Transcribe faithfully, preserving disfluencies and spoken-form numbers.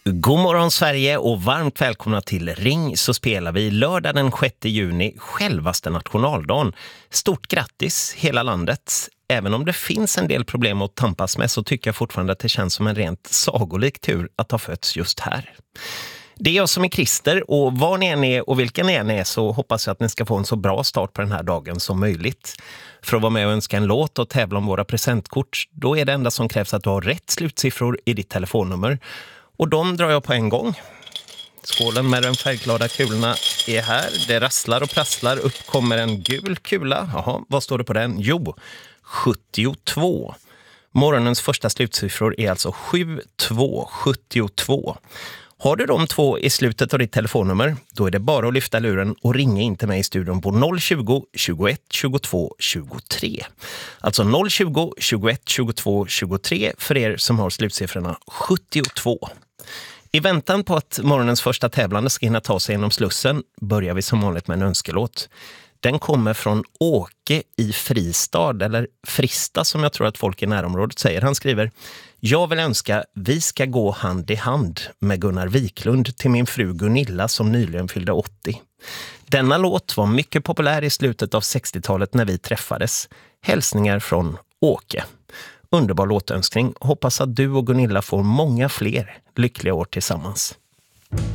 God morgon Sverige och varmt välkomna till Ring så spelar vi lördag den sjätte juni, självaste nationaldagen. Stort grattis hela landet. Även om det finns en del problem att tampas med så tycker jag fortfarande att det känns som en rent sagolik tur att ha fötts just här. Det är jag som är Christer och var ni än är och vilken ni än är så hoppas jag att ni ska få en så bra start på den här dagen som möjligt. För att vara med och önska en låt och tävla om våra presentkort, då är det enda som krävs att du har rätt slutsiffror i ditt telefonnummer. Och de drar jag på en gång. Skålen med de färgglada kulorna är här. Det rasslar och prasslar. Upp kommer en gul kula. Jaha, vad står det på den? Jo, sjuttiotvå. Morgonens första slutsiffror är alltså sju två sjuttiotvå. Har du de två i slutet av ditt telefonnummer, då är det bara att lyfta luren och ringa in till mig i studion på noll tjugo, tjugoett, tjugotvå, tjugotre. Alltså noll tjugo, tjugoett, tjugotvå, tjugotre för er som har slutsiffrorna sjuttiotvå. I väntan på att morgonens första tävlande ska hinna ta sig genom slussen börjar vi som vanligt med en önskelåt. Den kommer från Åke i Fristad, eller Frista som jag tror att folk i närområdet säger. Han skriver: jag vill önska Vi ska gå hand i hand med Gunnar Wiklund till min fru Gunilla som nyligen fyllde åttio. Denna låt var mycket populär i slutet av sextiotalet när vi träffades. Hälsningar från Åke. Underbar låtönskning. Hoppas att du och Gunilla får många fler lyckliga år tillsammans.